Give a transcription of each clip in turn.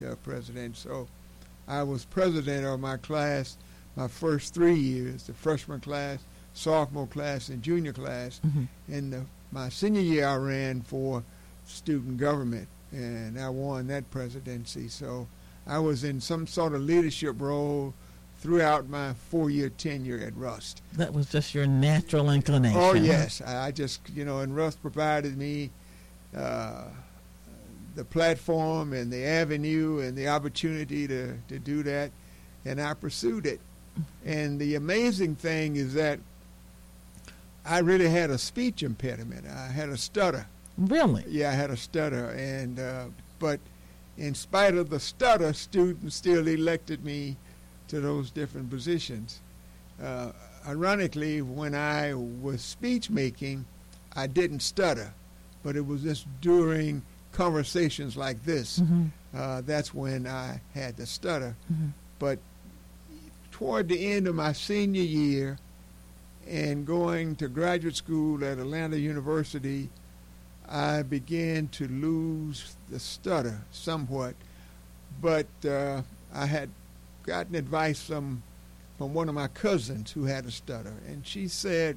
president. So I was president of my class my first 3 years, the freshman class, sophomore class, and junior class. And my senior year, I ran for student government, and I won that presidency. So I was in some sort of leadership role throughout my 4-year tenure at Rust. That was just your natural inclination. Oh, yes. I just, and Rust provided me the platform and the avenue and the opportunity to do that, and I pursued it. And the amazing thing is that I really had a speech impediment. I had a stutter. Really? Yeah, I had a stutter, and but in spite of the stutter, students still elected me to those different positions. Ironically, when I was speech making, I didn't stutter, but it was just during conversations like this. That's when I had the stutter. But toward the end of my senior year and going to graduate school at Atlanta University, I began to lose the stutter somewhat. But I had gotten advice from one of my cousins who had a stutter, and she said,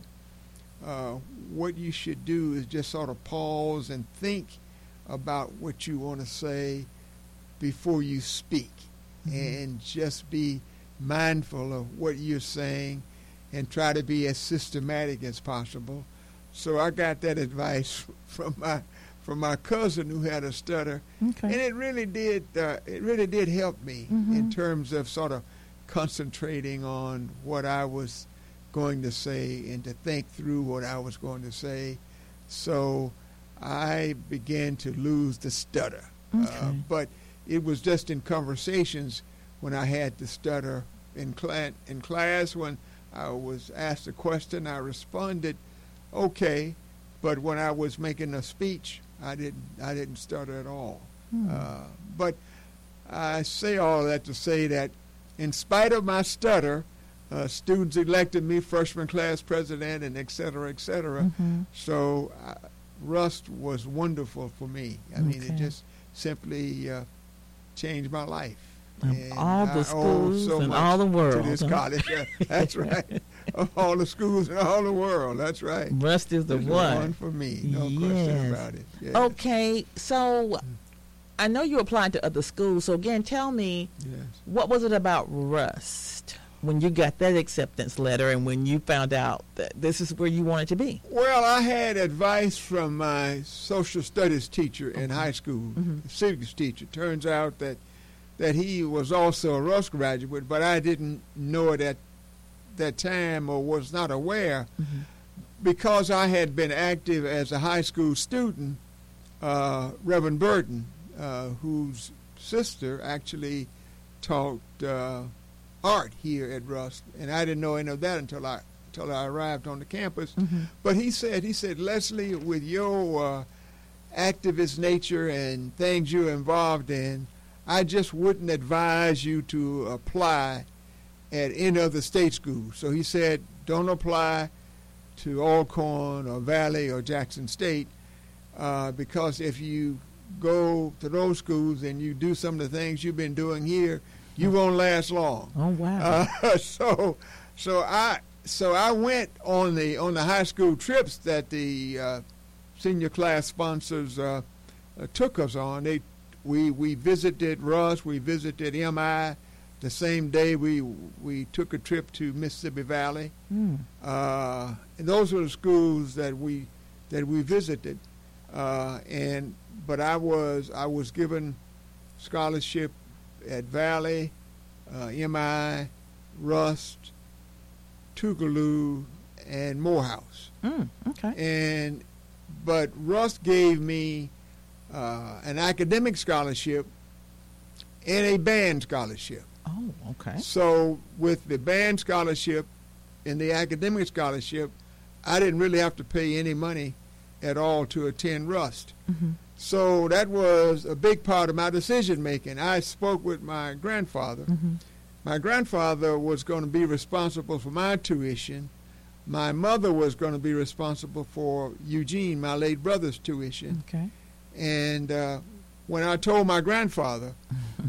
what you should do is just sort of pause and think about what you want to say before you speak, and just be mindful of what you're saying and try to be as systematic as possible. So I got that advice from my cousin who had a stutter, and it really did help me in terms of sort of concentrating on what I was going to say and to think through what I was going to say. So I began to lose the stutter, but it was just in conversations when I had the stutter. In class, when I was asked a question, I responded okay, but when I was making a speech, I didn't stutter at all. But I say all that to say that in spite of my stutter, students elected me freshman class president, and et cetera, et cetera. So Rust was wonderful for me. I mean, it just simply changed my life. And all the schools and all the world. To this college. That's right. All the schools and all the world. That's right. Rust is the one for me. No question about it. Yes. Okay, so I know you applied to other schools. So again, tell me, what was it about Rust when you got that acceptance letter and when you found out that this is where you wanted to be? Well, I had advice from my social studies teacher in high school, civics teacher. Turns out that he was also a Rust graduate, but I didn't know it at that time or was not aware because I had been active as a high school student. Reverend Burton, whose sister actually taught art here at Rust, and I didn't know any of that until I arrived on the campus. But he said, Leslie, with your activist nature and things you're involved in, I just wouldn't advise you to apply at any other state school. So he said, don't apply to Alcorn or Valley or Jackson State because if you go to those schools and you do some of the things you've been doing here, you won't last long. Oh, wow. So I went on the high school trips that the senior class sponsors took us on. We visited Rust, we visited MI. The same day we took a trip to Mississippi Valley. And those were the schools that we visited. But I was given scholarship at Valley, MI, Rust, Tougaloo, and Morehouse. But Rust gave me an academic scholarship and a band scholarship. Oh, okay. So with the band scholarship and the academic scholarship, I didn't really have to pay any money at all to attend Rust. So that was a big part of my decision making. I spoke with my grandfather. My grandfather was going to be responsible for my tuition. My mother was going to be responsible for Eugene, my late brother's tuition. And when I told my grandfather,